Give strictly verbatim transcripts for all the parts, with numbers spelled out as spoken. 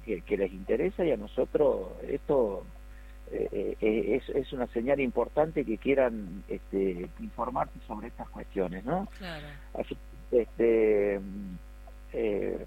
que, que les interesa, y a nosotros esto eh, eh, es, es una señal importante que quieran este, informarse sobre estas cuestiones, ¿no? Claro. Así, este, eh,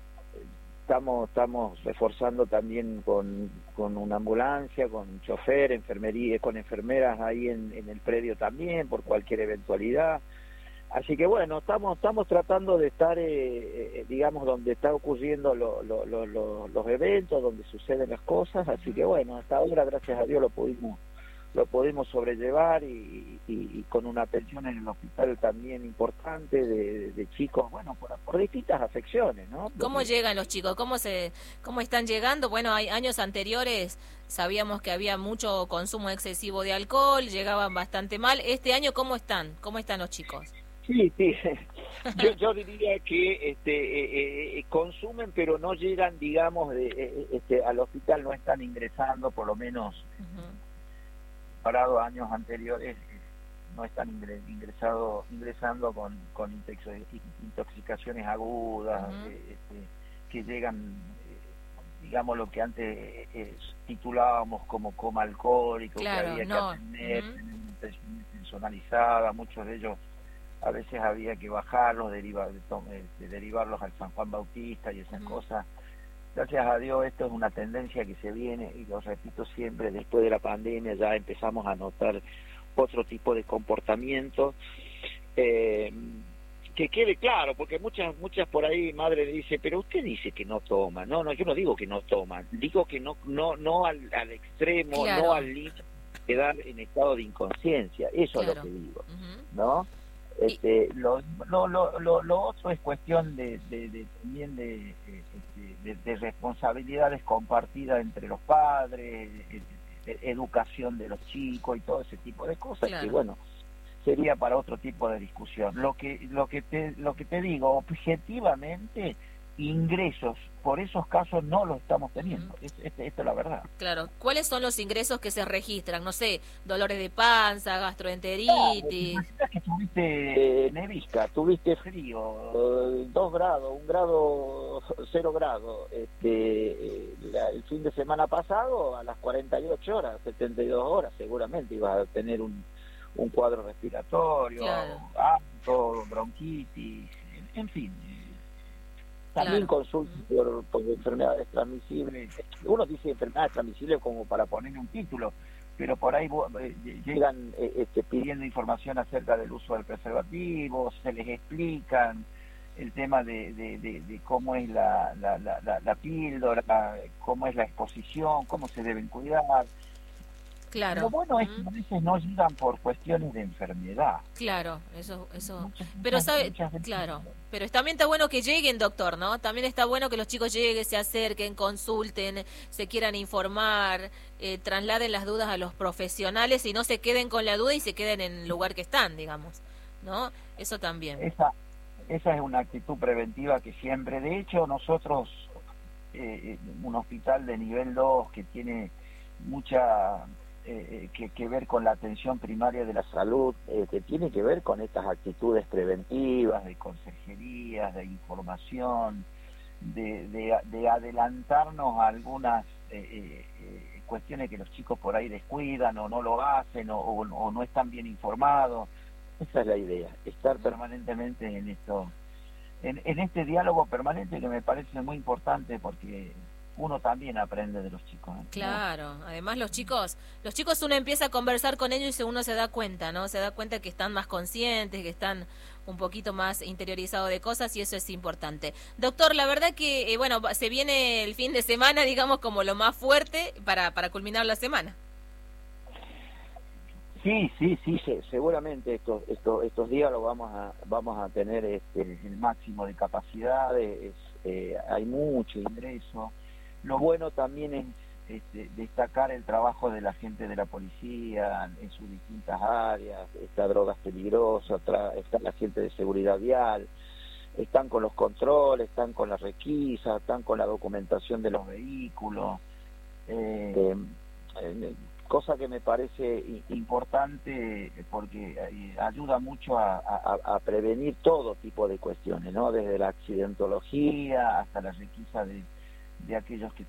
estamos estamos reforzando también con, con una ambulancia, con chofer, enfermería, con enfermeras ahí en, en el predio también, por cualquier eventualidad. Así que bueno, estamos estamos tratando de estar, eh, eh, digamos, donde está ocurriendo lo, lo, lo, lo, los eventos, donde suceden las cosas. Así que bueno, hasta ahora, gracias a Dios, lo pudimos lo pudimos sobrellevar y, y, y con una atención en el hospital también importante de, de chicos, bueno, por, por distintas afecciones, ¿no? ¿Cómo Porque, llegan los chicos? ¿Cómo se, cómo están llegando? Bueno, hay años anteriores sabíamos que había mucho consumo excesivo de alcohol, llegaban bastante mal. Este año, ¿cómo están? ¿Cómo están los chicos? sí, sí, yo, yo diría que este, eh, eh, consumen, pero no llegan, digamos, de, eh, este, al hospital, no están ingresando, por lo menos, uh-huh. Parado a años anteriores, no están ingres, ingresado, ingresando con, con intoxicaciones agudas, uh-huh. eh, este, que llegan, eh, digamos, lo que antes eh, titulábamos como coma alcohólico, claro, que había no. que atender, uh-huh. tener una atención personalizada, muchos de ellos a veces había que bajarlos, derivar, de, derivarlos al San Juan Bautista y esas uh-huh. cosas. Gracias a Dios esto es una tendencia que se viene, y lo repito siempre, después de la pandemia ya empezamos a notar otro tipo de comportamiento. Eh, que quede claro, porque muchas muchas por ahí madre le dice, pero usted dice que no toma. No, no, yo no digo que no toma, digo que no no no al, al extremo, claro. no al límite, quedar en estado de inconsciencia, eso claro. es lo que digo, uh-huh. ¿no? Este, lo, lo, lo, lo, lo otro es cuestión de, de, de también de, de, de, de responsabilidades compartidas entre los padres, de, de educación de los chicos y todo ese tipo de cosas, claro. que bueno, sería para otro tipo de discusión. Lo que lo que te lo que te digo, objetivamente, ingresos por esos casos no los estamos teniendo. Uh-huh. es, es, esto es la verdad. Claro. ¿Cuáles son los ingresos que se registran? No sé, dolores de panza, gastroenteritis. Claro, que tuviste eh, nevisca, tuviste frío, eh, dos grados, un grado, cero grado. Este, eh, la, el fin de semana pasado, a las cuarenta y ocho horas, setenta y dos horas, seguramente ibas a tener un, un cuadro respiratorio, claro. alto, bronquitis, en, en fin. También claro. consultas por, por enfermedades transmisibles. Uno dice enfermedades transmisibles como para ponerle un título, pero por ahí eh, llegan eh, este, pidiendo información acerca del uso del preservativo, se les explican el tema de, de, de, de cómo es la, la, la, la, la píldora, cómo es la exposición, cómo se deben cuidar. Claro. Lo bueno es que a veces no llegan por cuestiones de enfermedad. Claro, eso, eso. Muchas, pero muchas, sabe, muchas veces. claro. Pero también está bueno que lleguen, doctor, ¿no? También está bueno que los chicos lleguen, se acerquen, consulten, se quieran informar, eh, trasladen las dudas a los profesionales y no se queden con la duda y se queden en el lugar que están, digamos, ¿no? Eso también. Esa, esa es una actitud preventiva que siempre, de hecho, nosotros, eh, un hospital de nivel dos que tiene mucha eh, que, que ver con la atención primaria de la salud, eh, que tiene que ver con estas actitudes preventivas, de consejerías, de información, de, de, de adelantarnos a algunas eh, eh, cuestiones que los chicos por ahí descuidan o no lo hacen o, o, o no están bien informados. Esa es la idea, estar permanentemente en esto, en, en este diálogo permanente que me parece muy importante porque uno también aprende de los chicos, ¿no? Claro, además los chicos, los chicos uno empieza a conversar con ellos y uno se da cuenta, ¿no? Se da cuenta que están más conscientes, que están un poquito más interiorizados de cosas y eso es importante. Doctor, la verdad que, eh, bueno, se viene el fin de semana, digamos, como lo más fuerte para, para culminar la semana. Sí, sí, sí, sí, seguramente estos, estos, estos días lo vamos a, vamos a tener este, el máximo de capacidades, eh, hay mucho ingreso. Lo bueno también es este, destacar el trabajo de la gente de la policía en sus distintas áreas, está drogas peligrosas, está la gente de seguridad vial, están con los controles, están con las requisas, están con la documentación de los vehículos, eh, eh, cosa que me parece importante porque ayuda mucho a, a, a prevenir todo tipo de cuestiones, ¿no? Desde la accidentología hasta la requisa de de aquellos que